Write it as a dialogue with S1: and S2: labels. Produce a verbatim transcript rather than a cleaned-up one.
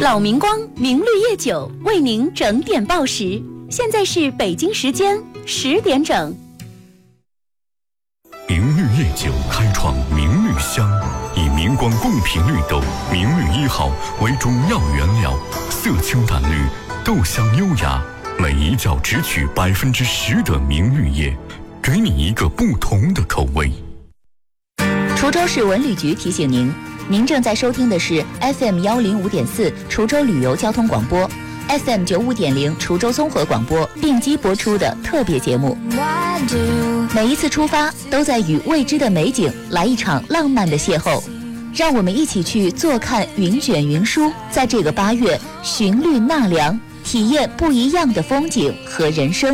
S1: 老明光明绿叶酒为您整点报时，现在是北京时间十点整。
S2: 明绿叶酒开创明绿香，以明光贡品绿豆明绿一号为主要原料，色清淡绿，豆香优雅，每一窖只取百分之十的明绿叶，给你一个不同的口味。
S3: 滁州市文旅局提醒您，您正在收听的是 F M 幺零五点四滁州旅游交通广播 ，F M 九五点零滁州综合广播并机播出的特别节目。每一次出发，都在与未知的美景来一场浪漫的邂逅。让我们一起去坐看云卷云舒，在这个八月寻绿纳凉，体验不一样的风景和人生。